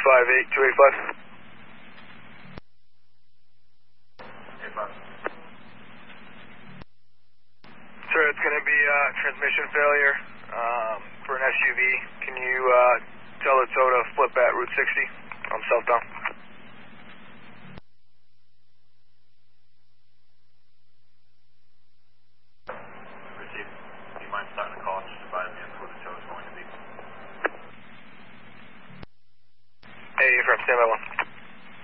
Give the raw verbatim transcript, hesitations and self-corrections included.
five eight, two eighty-five. Sir, it's going to be uh, transmission failure um, for an S U V. Can you uh, tell the tow to flip at Route sixty? I'm southbound. Received. Do you mind starting the call and just advise me who the tow is going to be? Hey, from standby one.